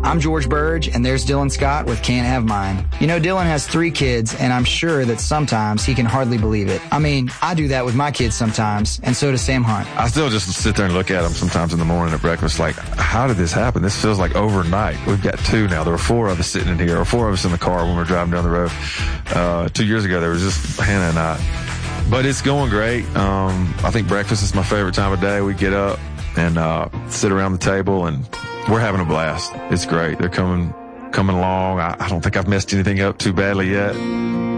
I'm George Burge, and there's Dylan Scott with Can't Have Mine. You know, Dylan has 3 kids, and I'm sure that sometimes he can hardly believe it. I mean, I do that with my kids sometimes, and so does Sam Hunt. I still just sit there and look at them sometimes in the morning at breakfast like, how did this happen? This feels like overnight. We've got 2 now. There were 4 of us sitting in here, or 4 of us in the car when we were driving down the road. 2 years ago, there was just Hannah and I. But it's going great. I think breakfast is my favorite time of day. We get up and sit around the table, and we're having a blast. It's great. They're coming along. I don't think I've messed anything up too badly yet.